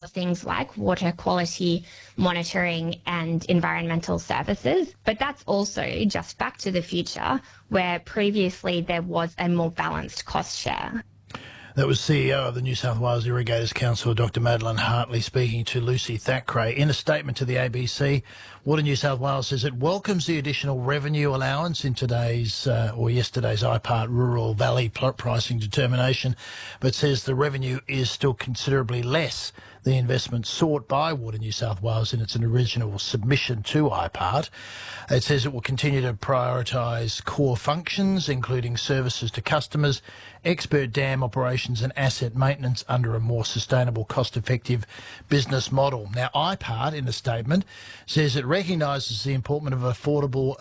things like water quality monitoring and environmental services. But that's also just back to the future, where previously there was a more balanced cost share. That was CEO of the New South Wales Irrigators Council, Dr Madeline Hartley, speaking to Lucy Thackeray. In a statement to the ABC, Water New South Wales says it welcomes the additional revenue allowance in today's or yesterday's IPART Rural Valley pricing determination, but says the revenue is still considerably less the investment sought by Water New South Wales in its original submission to IPART. It says it will continue to prioritise core functions, including services to customers, expert dam operations and asset maintenance under a more sustainable, cost-effective business model. Now, IPART, in a statement, says it recognises the importance of affordable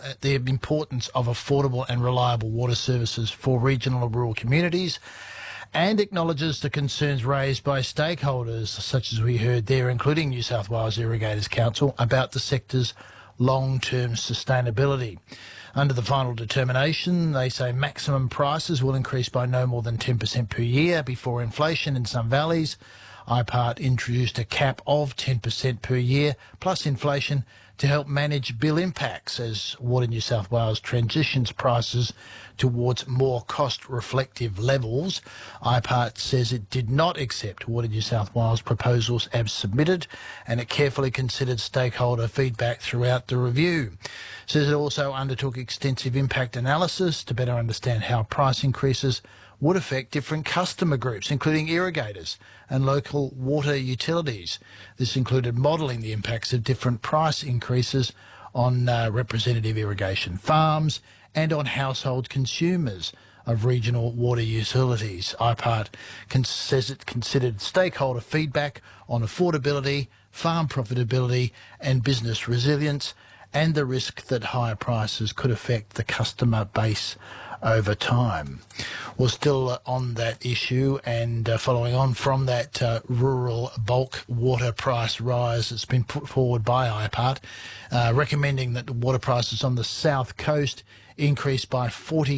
and reliable water services for regional and rural communities, and acknowledges the concerns raised by stakeholders, such as we heard there, including New South Wales Irrigators Council, about the sector's long-term sustainability. Under the final determination, they say maximum prices will increase by no more than 10% per year before inflation in some valleys. IPART introduced a cap of 10% per year plus inflation to help manage bill impacts as Water New South Wales transitions prices towards more cost-reflective levels. IPART says it did not accept Water New South Wales proposals as submitted, and it carefully considered stakeholder feedback throughout the review. It says it also undertook extensive impact analysis to better understand how price increases would affect different customer groups, including irrigators and local water utilities. This included modelling the impacts of different price increases on representative irrigation farms and on household consumers of regional water utilities. IPART says it considered stakeholder feedback on affordability, farm profitability and business resilience, and the risk that higher prices could affect the customer base over time. We're still on that issue, and following on from that rural bulk water price rise that's been put forward by IPART, recommending that the water prices on the south coast increase by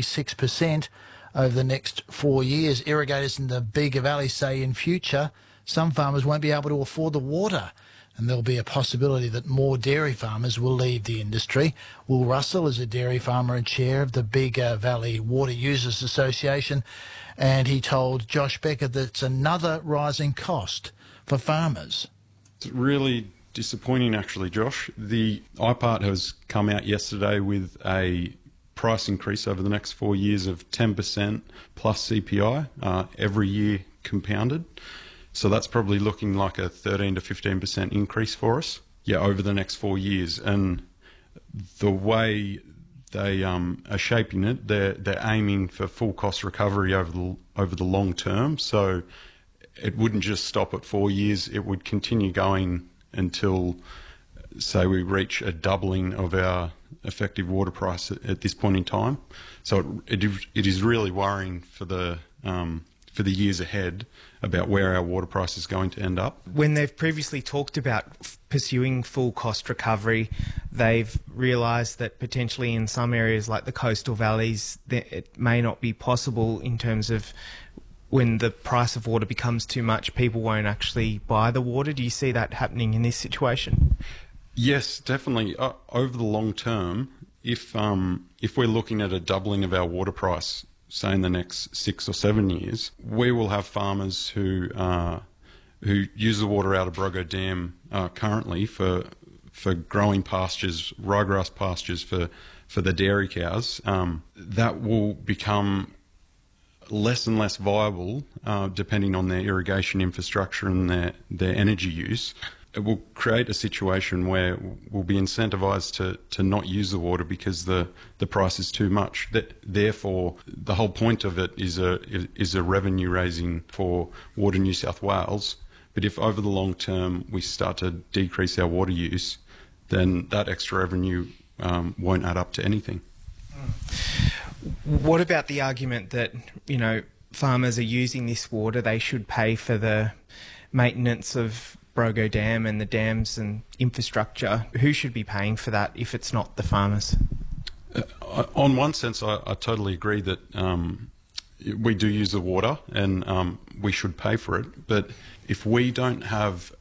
46% over the next 4 years. Irrigators in the Bega Valley say in future some farmers won't be able to afford the water, and there'll be a possibility that more dairy farmers will leave the industry. Will Russell is a dairy farmer and chair of the Bega Valley Water Users Association, and he told Josh Becker that it's another rising cost for farmers. It's really disappointing, actually, Josh. The IPART has come out yesterday with a price increase over the next 4 years of 10% plus CPI every year compounded. So that's probably looking like a 13 to 15% increase for us, over the next 4 years. And the way they are shaping it, they're aiming for full cost recovery over the long term. So it wouldn't just stop at 4 years; it would continue going until, say, we reach a doubling of our effective water price at this point in time. So it is really worrying for the years ahead about where our water price is going to end up. When they've previously talked about pursuing full cost recovery, they've realised that potentially in some areas like the coastal valleys, it may not be possible in terms of when the price of water becomes too much, people won't actually buy the water. Do you see that happening in this situation? Yes, definitely. Over the long term, if we're looking at a doubling of our water price, say in the next 6 or 7 years, we will have farmers who use the water out of Brogo Dam currently for growing pastures, ryegrass pastures for the dairy cows. That will become less and less viable depending on their irrigation infrastructure and their energy use. It will create a situation where we'll be incentivised to not use the water because the price is too much. Therefore, the whole point of it is a revenue raising for Water New South Wales. But if over the long term we start to decrease our water use, then that extra revenue won't add up to anything. What about the argument that, farmers are using this water, they should pay for the maintenance of Brogo Dam and the dams and infrastructure? Who should be paying for that if it's not the farmers? On one sense, I totally agree that we do use the water and we should pay for it. But if we don't have